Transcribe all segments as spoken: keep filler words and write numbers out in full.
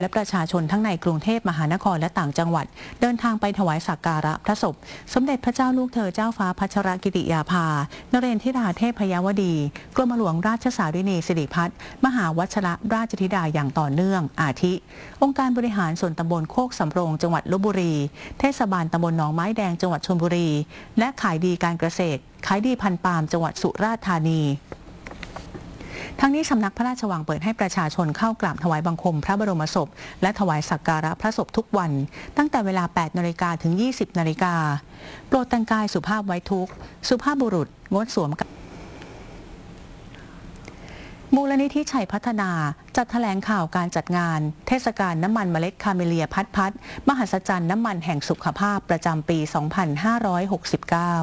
และประชาชนทั้งในกรุงเทพมหานครและต่างจังหวัดเดินทางไปถวายสักการะพระศพสมเด็จพระเจ้าลูกเธอเจ้าฟ้าพัชรกิติยาภานเรนทิราเทพยวดีกรมหลวงราชสารินีสิริพัฒน์มหาวัชรราชธิดาอย่างต่อเนื่องอาทิ องค์การบริหารส่วนตำบลโคกสำโรงจังหวัดลพบุรีเทศบาลตำบลหนองไม้แดงจังหวัดชลบุรีและขายดีการเกษตรขายดีพันธุ์ปาล์มจังหวัดสุราษฎร์ธานีทั้งนี้สำนักพระราชวังเปิดให้ประชาชนเข้ากราบถวายบังคมพระบรมศพและถวายสักการะพระศพทุกวันตั้งแต่เวลา แปดนาฬิกา ถึง ยี่สิบนาฬิกาโปรดแต่งกายสุภาพไว้ทุกข์สุภาพบุรุษงดสวมมูลนิธิชัยพัฒนาจัดแถลงข่าวการจัดงานเทศกาลน้ำมันเมล็ดคาเมเลียพัดพัดมหัศจรรย์น้ำมันแห่งสุขภาพประจำปี สองพันห้าร้อยหกสิบเก้า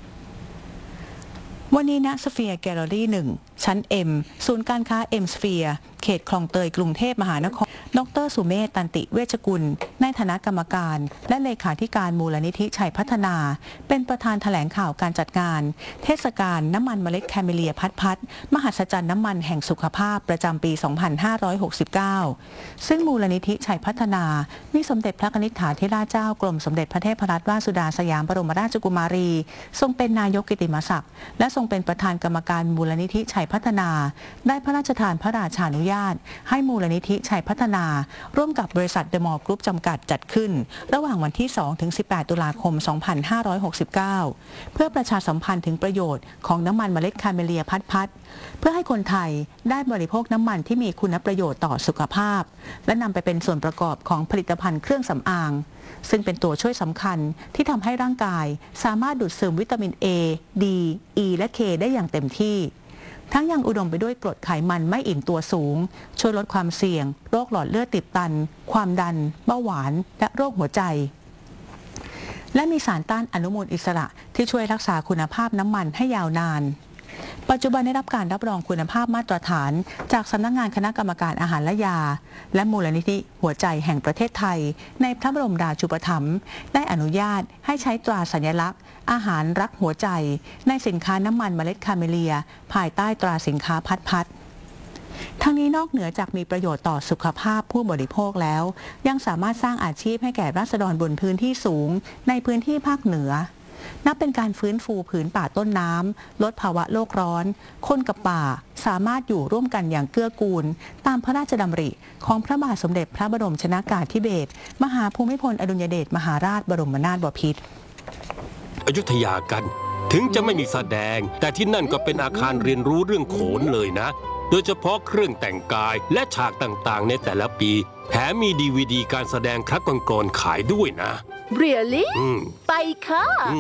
วันนี้ณสเฟียร์แกลเลอรี่หนึ่งชั้น M ศูนย์การค้า M Sphere เขตคลองเตยกรุงเทพมหานครดรสุเมธตันติเวชกุลในฐานะกรรมการและเลขาธิการมูลนิธิชัยพัฒนาเป็นประธานแถลงข่าวการจัดงานเทศกาลน้ำมันเมล็ดแคเมเลียพัดพัดมหัศจรรย์น้ำมันแห่งสุขภาพประจำปี สองพันห้าร้อยหกสิบเก้า ซึ่งมูลนิธิชัยพัฒนามีสมเด็จพระนิธิถาธิราชเจ้ากรมสมเด็จพระเทพรัตนราชสุดาสยามบรมราชกุมารีทรงเป็นนายกกิตติมศักดิ์และทรงเป็นประธานกรรมการมูลนิธิชัยพัฒนาได้พระราชทานพระราชานุญาตให้มูลนิธิชัยพัฒนาร่วมกับบริษัทเดอะมอลล์กรุ๊ปจำกัดจัดขึ้นระหว่างวันที่ สองถึงสิบแปด ตุลาคม สองพันห้าร้อยหกสิบเก้า เพื่อประชาสัมพันธ์ถึงประโยชน์ของน้ำมันเมล็ดคาเมเลียพัดพัดเพื่อให้คนไทยได้บริโภคน้ำมันที่มีคุณประโยชน์ต่อสุขภาพและนำไปเป็นส่วนประกอบของผลิตภัณฑ์เครื่องสำอางซึ่งเป็นตัวช่วยสำคัญที่ทำให้ร่างกายสามารถดูดซึมวิตามิน A, D, E และ K ได้อย่างเต็มที่ทั้งยังอุดมไปด้วยกรดไขมันไม่อิ่มตัวสูงช่วยลดความเสี่ยงโรคหลอดเลือดติดตันความดันเบาหวานและโรคหัวใจและมีสารต้านอนุมูลอิสระที่ช่วยรักษาคุณภาพน้ำมันให้ยาวนานปัจจุบันได้รับการรับรองคุณภาพมาตรฐานจากสำนักงานคณะกรรมการอาหารและยาและมูลนิธิหัวใจแห่งประเทศไทยในพระบรมราชูปถัมภ์ได้อนุญาตให้ใช้ตราสัญลักษณ์อาหารรักหัวใจในสินค้าน้ำมันเมล็ดคาเมเลียภายใต้ตราสินค้าพัดพัดทั้งนี้นอกเหนือจากมีประโยชน์ต่อสุขภาพผู้บริโภคแล้วยังสามารถสร้างอาชีพให้แก่ราษฎรบนพื้นที่สูงในพื้นที่ภาคเหนือนับเป็นการฟื้นฟูผืนป่าต้นน้ำลดภาวะโลกร้อนคนกับป่าสามารถอยู่ร่วมกันอย่างเกื้อกูลตามพระราชดำริของพระบาทสมเด็จพระบรมชนกาธิเบศรมหาภูมิพลอดุลยเดชมหาราชบรมนาถบพิตรอยุธยากันถึงจะไม่มีแสดงแต่ที่นั่นก็เป็นอาคารเรียนรู้เรื่องโขนเลยนะโดยเฉพาะเครื่องแต่งกายและฉากต่างๆในแต่ละปีแถมมีดีวีดีการแสดงครั้งก่อนๆขายด้วยนะ Really ไปค่ะ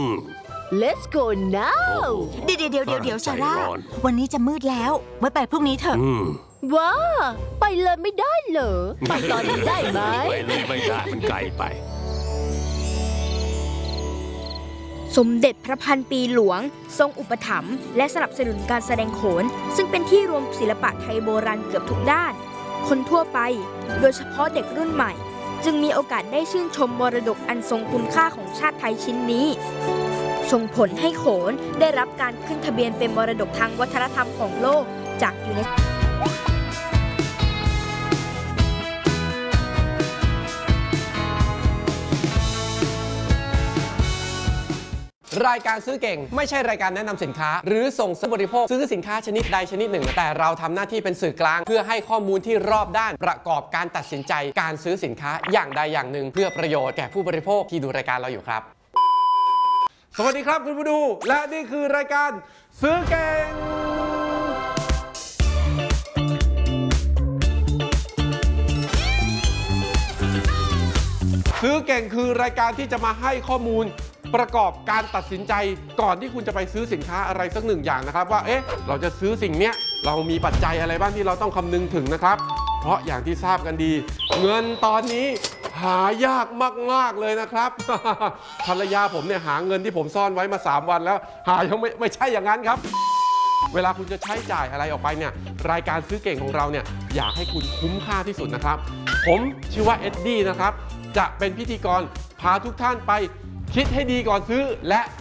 Let's go now เดี๋ยวเดี๋ยวเดี๋ยวเดี๋ยวซาร่าวันนี้จะมืดแล้วไว้ไปพรุ่งนี้เถอะว้าไปเลยไม่ได้เหรอไปตอนนี้ได้ไหมไปเลยไม่ได้มันไกลไปสมเด็จพระพันปีหลวงทรงอุปถัมภ์และสนับสนุนการแสดงโขนซึ่งเป็นที่รวมศิลปะไทยโบราณเกือบทุกด้านคนทั่วไปโดยเฉพาะเด็กรุ่นใหม่จึงมีโอกาสได้ชื่นชมมรดกอันทรงคุณค่าของชาติไทยชิ้นนี้ส่งผลให้โขนได้รับการขึ้นทะเบียนเป็นมรดกทางวัฒนธรรมของโลกจากยูเนสโกรายการซื้อเก่งไม่ใช่รายการแนะนำสินค้าหรือส่งเสริมบริโภคซื้อสินค้าชนิดใดชนิดหนึ่งแต่เราทำหน้าที่เป็นสื่อกลางเพื่อให้ข้อมูลที่รอบด้านประกอบการตัดสินใจการซื้อสินค้าอย่างใดอย่างหนึ่งเพื่อประโยชน์แก่ผู้บริโภคที่ดูรายการเราอยู่ครับสวัสดีครับคุณผู้ดูและนี่คือรายการซื้อเก่งซื้อเก่งคือรายการที่จะมาให้ข้อมูลประกอบการตัดสินใจก่อนที่คุณจะไปซื้อสินค้าอะไรสักหนึ่งอย่างนะครับว่าเอ๊ะเราจะซื้อสิ่งเนี้ยเรามีปัจจัยอะไรบ้างที่เราต้องคำนึงถึงนะครับเพราะอย่างที่ทราบกันดีเงินตอนนี้หายากมากๆเลยนะครับ ภรรยาผมเนี่ยหาเงินที่ผมซ่อนไว้มาสามวันแล้วหายังไม่ไม่ใช่อย่างนั้นครับเวลาคุณจะใช้จ่ายอะไรออกไปเนี่ยรายการซื้อเก่งของเราเนี่ยอยากให้คุณคุ้มค่าที่สุดนะครับผมชื่อว่าเอ็ดดี้นะครับจะเป็นพิธีกรพาทุกท่านไปคิดให้ดีก่อนซื้อและ